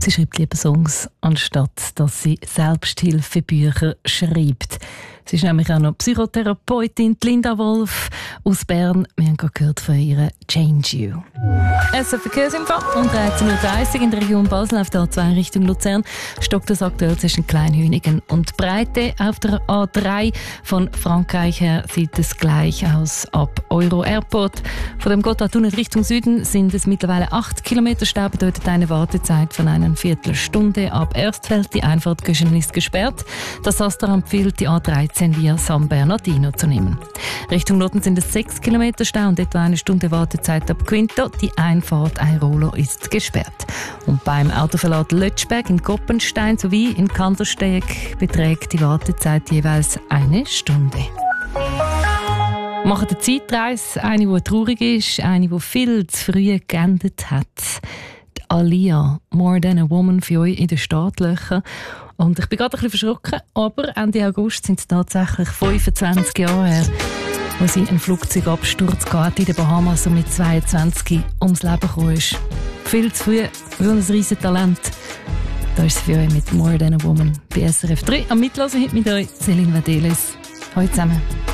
Sie schreibt lieber Songs, anstatt dass sie Selbsthilfebücher schreibt. Sie ist nämlich auch noch Psychotherapeutin, Linda Wolf aus Bern. Wir haben gerade gehört von ihr «Change You». SRF Verkehrsinfo um 13.30 Uhr in der Region Basel auf der A2 Richtung Luzern stockt es aktuell zwischen Kleinhünigen und Breite. Auf der A3 von Frankreich her sieht es gleich aus ab Euro Airport. Von dem Gotthardtunnel Richtung Süden sind es mittlerweile 8 Kilometer Stau, bedeutet eine Wartezeit von einer Viertelstunde. Ab Erstfeld die Einfahrt Göschen ist gesperrt. Das AStA empfiehlt, die A13 via San Bernardino zu nehmen. Richtung Norden sind es 6 Kilometer Stau und etwa eine Stunde Wartezeit ab Quinto. Die Einfahrt Airolo ist gesperrt. Und beim Autoverlad Lötschberg in Koppenstein sowie in Kandersteg beträgt die Wartezeit jeweils eine Stunde. Wir machen eine Zeitreise, eine, die traurig ist, eine, die viel zu früh geendet hat. Die Alia, «More Than a Woman» für euch in den Startlöchern. Und ich bin gerade ein bisschen verschrocken, aber Ende August sind es tatsächlich 25 Jahre her, wo sie einen Flugzeugabsturz hatte in den Bahamas und mit 22 ums Leben gekommen ist. Viel zu früh, wie ein riesiges Talent. Da ist sie für euch mit «More Than a Woman» bei SRF 3. Am Mitlassen heute mit euch Céline Vadeles. Hallo zusammen.